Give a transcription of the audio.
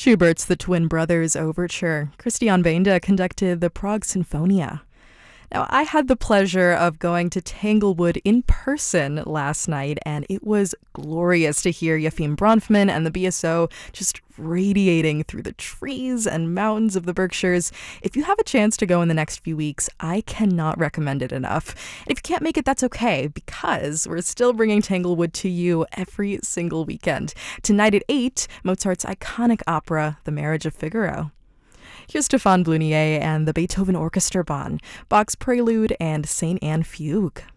Schubert's The Twin Brothers Overture. Christian Benda conducted the Prague Sinfonia. Now, I had the pleasure of going to Tanglewood in person last night, and it was glorious to hear Yefim Bronfman and the BSO just radiating through the trees and mountains of the Berkshires. If you have a chance to go in the next few weeks, I cannot recommend it enough. If you can't make it, that's okay, because we're still bringing Tanglewood to you every single weekend. Tonight at 8, Mozart's iconic opera, The Marriage of Figaro. Here's Stéphane Blunier and the Beethoven Orchestra Bonn, Bach's Prelude and St. Anne Fugue.